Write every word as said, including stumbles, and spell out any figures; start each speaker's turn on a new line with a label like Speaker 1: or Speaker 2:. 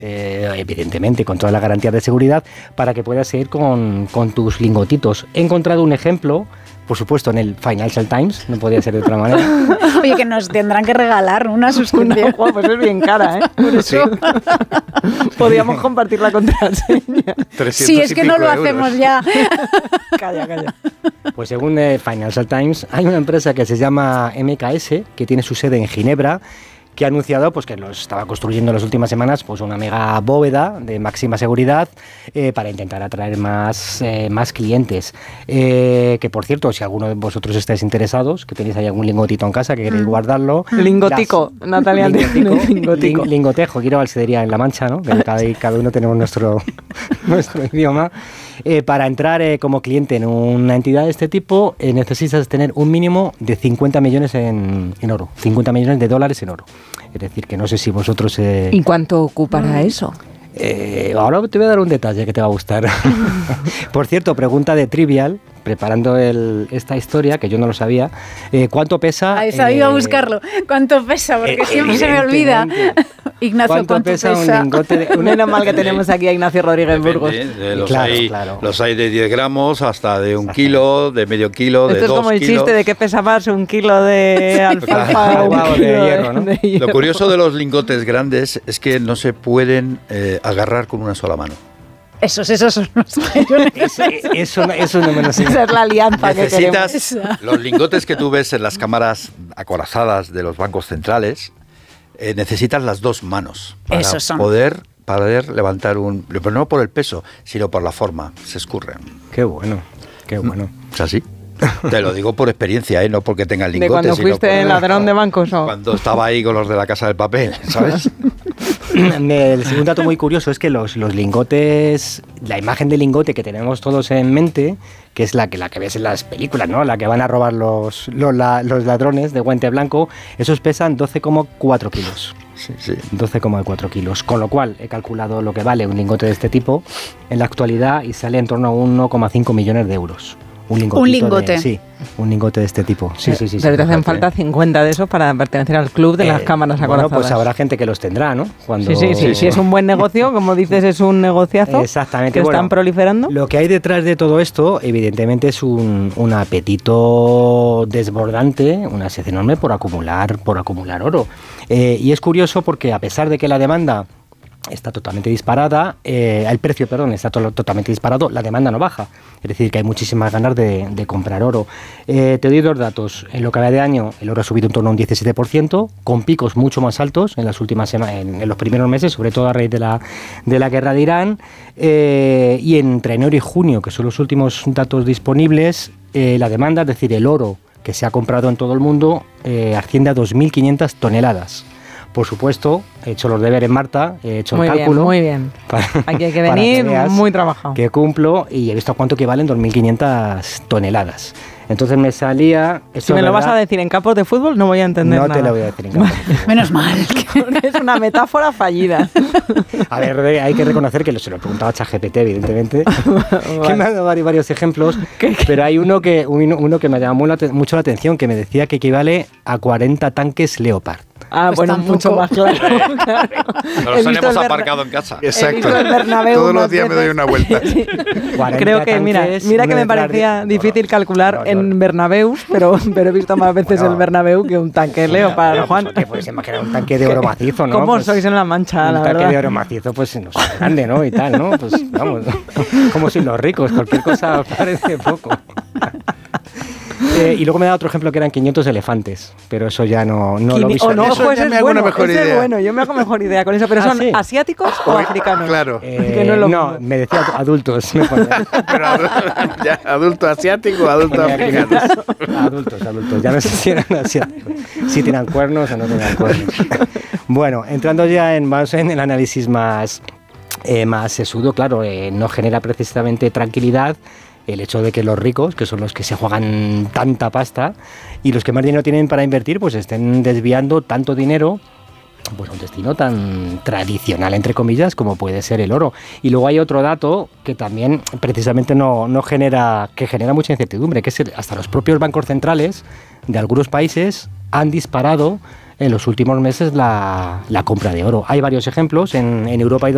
Speaker 1: Eh, evidentemente con toda la garantía de seguridad para que puedas seguir con, con tus lingotitos. He encontrado un ejemplo, por supuesto, en el Financial Times, no podía ser de otra manera.
Speaker 2: Oye, que nos tendrán que regalar una suscripción.
Speaker 3: Una, pues es bien cara, ¿eh? Por eso sí. Podríamos compartir la contraseña.
Speaker 2: Sí, es que no lo euros. Hacemos ya.
Speaker 3: Calla, calla.
Speaker 1: Pues según el Financial Times, hay una empresa que se llama M K S, que tiene su sede en Ginebra, que ha anunciado pues, que lo estaba construyendo en las últimas semanas pues, una mega bóveda de máxima seguridad eh, para intentar atraer más, eh, más clientes. Eh, que, por cierto, si alguno de vosotros estáis interesados, que tenéis ahí algún lingotito en casa, que queréis mm. guardarlo...
Speaker 3: Lingotico, las, Natalia.
Speaker 1: Lingotico,
Speaker 3: lingotico.
Speaker 1: Ling, lingotejo, quiero balsedería en La Mancha, ¿no? Que cada, cada uno tenemos nuestro, nuestro idioma. Eh, para entrar eh, como cliente en una entidad de este tipo, eh, necesitas tener un mínimo de cincuenta millones en, en oro, cincuenta millones de dólares en oro. Es decir, que no sé si vosotros... Eh,
Speaker 3: ¿Y cuánto ocupará mm. eso?
Speaker 1: Eh, ahora te voy a dar un detalle que te va a gustar. Por cierto, pregunta de Trivial, preparando el, esta historia, que yo no lo sabía. Eh, ¿Cuánto pesa?
Speaker 2: Ah, esa, eh, iba a buscarlo. ¿Cuánto pesa? Porque eh, siempre se me olvida. Ignacio,
Speaker 1: ¿cuánto, ¿cuánto pesa, pesa un lingote de...
Speaker 3: Menos mal que tenemos aquí a Ignacio Rodríguez Burgos.
Speaker 4: De los,
Speaker 1: claro,
Speaker 4: hay,
Speaker 1: claro.
Speaker 4: los hay de diez gramos hasta de un kilo, de medio kilo, de dos kilos.
Speaker 3: Esto es como el
Speaker 4: kilos.
Speaker 3: chiste de que pesa más un kilo de alfalfa o un kilo
Speaker 1: de hierro, ¿no?
Speaker 3: de hierro.
Speaker 4: Lo curioso de los lingotes grandes es que no se pueden eh, agarrar con una sola mano.
Speaker 2: Esos, esos son los que yo necesito.
Speaker 1: Eso, eso no me lo sé.
Speaker 3: Esa es la alianza
Speaker 4: Necesitas
Speaker 3: que queremos.
Speaker 4: Los lingotes que tú ves en las cámaras acorazadas de los bancos centrales, eh, necesitas las dos manos para
Speaker 2: esos son.
Speaker 4: poder, poder levantar un... Pero no por el peso, sino por la forma. Se escurren.
Speaker 1: Qué bueno, qué bueno.
Speaker 4: ¿Es así? Te lo digo por experiencia, ¿eh? No porque tenga el lingote.
Speaker 3: ¿De cuando fuiste
Speaker 4: por,
Speaker 3: ladrón de bancos o...?
Speaker 4: Cuando estaba ahí con los de la Casa del Papel, ¿sabes?
Speaker 1: El segundo dato muy curioso es que los, los lingotes, la imagen del lingote que tenemos todos en mente, que es la que, la que ves en las películas, ¿no? La que van a robar los, los, la, los ladrones de guante blanco, esos pesan doce coma cuatro kilos.
Speaker 4: Sí, sí.
Speaker 1: doce coma cuatro kilos, con lo cual he calculado lo que vale un lingote de este tipo en la actualidad y sale en torno a uno coma cinco millones de euros. Un,
Speaker 2: un lingote.
Speaker 1: De, sí, un lingote de este tipo. Sí, sí, sí.
Speaker 3: Pero
Speaker 1: sí,
Speaker 3: te hacen falta cincuenta de esos para pertenecer al club de eh, las cámaras acorazadas.
Speaker 1: Bueno, pues habrá gente que los tendrá, ¿no? Cuando...
Speaker 3: Sí, sí, sí. Si sí, es un buen negocio, como dices, es un negociazo.
Speaker 1: Exactamente.
Speaker 3: Que
Speaker 1: bueno,
Speaker 3: están proliferando.
Speaker 1: Lo que hay detrás de todo esto, evidentemente, es un, un apetito desbordante, una sed enorme por acumular, por acumular oro. Eh, y es curioso porque a pesar de que la demanda está totalmente disparada, eh, el precio, perdón, está to- totalmente disparado, la demanda no baja. Es decir, que hay muchísimas ganas de, de comprar oro. Eh, te doy dos datos. En lo que va de año, el oro ha subido en torno a un diecisiete por ciento, con picos mucho más altos en las últimas semanas, en, en los primeros meses, sobre todo a raíz de la, de la guerra de Irán. Eh, y entre enero y junio, que son los últimos datos disponibles, eh, la demanda, es decir, el oro que se ha comprado en todo el mundo, eh, asciende a dos mil quinientas toneladas. Por supuesto, he hecho los deberes, Marta, he hecho
Speaker 3: muy
Speaker 1: el cálculo.
Speaker 3: Muy bien, muy bien. Para, Aquí hay que venir que muy trabajado.
Speaker 1: Que cumplo y he visto cuánto equivalen dos mil quinientas toneladas. Entonces me salía...
Speaker 3: Si me lo vas a decir en campos de fútbol, no voy a entender
Speaker 1: no
Speaker 3: nada.
Speaker 1: No te lo voy a decir en campos de fútbol.
Speaker 2: Menos mal.
Speaker 3: Es una metáfora fallida.
Speaker 1: A ver, hay que reconocer que se lo preguntaba a ChatGPT, evidentemente, vale. que me ha dado varios, varios ejemplos, ¿Qué? Pero hay uno que, uno, uno que me llamó la, mucho la atención, que me decía que equivale a cuarenta tanques Leopard.
Speaker 3: Ah, pues bueno, tampoco. Mucho más claro. claro.
Speaker 4: Nos tenemos aparcado en casa.
Speaker 5: Exacto. Todos los días me doy una vuelta.
Speaker 3: Sí. Creo que, mira, mira que me parecía de... difícil calcular no, no, no. en Bernabéu, pero, pero he visto más veces bueno, el Bernabéu que un tanque Leopard,
Speaker 1: no,
Speaker 3: Juan.
Speaker 1: Porque puedes imaginar un tanque de oro macizo, ¿no?
Speaker 3: ¿Cómo
Speaker 1: pues,
Speaker 3: sois en La Mancha,
Speaker 1: un
Speaker 3: la
Speaker 1: verdad? Un tanque de oro
Speaker 3: verdad?
Speaker 1: macizo, pues no sé, grande, ¿no? Y tal, ¿no? Pues vamos, como si los ricos, cualquier cosa parece poco. Eh, y luego me da otro ejemplo que eran quinientos elefantes, pero eso ya no, no lo visualizo.
Speaker 3: Oh, no,
Speaker 5: eso
Speaker 3: pues
Speaker 5: ya
Speaker 3: es
Speaker 5: me hago
Speaker 3: bueno,
Speaker 5: una mejor
Speaker 3: ese
Speaker 5: idea.
Speaker 3: Es bueno, yo me hago mejor idea con eso, pero
Speaker 1: ¿Ah,
Speaker 3: ¿son
Speaker 1: sí?
Speaker 3: asiáticos o africanos?
Speaker 5: Claro.
Speaker 1: Eh,
Speaker 3: que no es lo
Speaker 1: no,
Speaker 3: mismo.
Speaker 1: me decía adultos. Me
Speaker 5: pero adulto, ya, adulto asiático o adulto africano.
Speaker 1: Adultos, adultos, ya no sé si eran asiáticos, si tenían cuernos o no tenían cuernos. Bueno, entrando ya en, más en el análisis más, eh, más sesudo, claro, eh, no genera precisamente tranquilidad el hecho de que los ricos, que son los que se juegan tanta pasta y los que más dinero tienen para invertir, pues estén desviando tanto dinero pues a un destino tan tradicional, entre comillas, como puede ser el oro. Y luego hay otro dato que también precisamente no, no genera, que genera mucha incertidumbre, que es que hasta los propios bancos centrales de algunos países han disparado en los últimos meses la, la compra de oro. Hay varios ejemplos, en, en Europa hay dos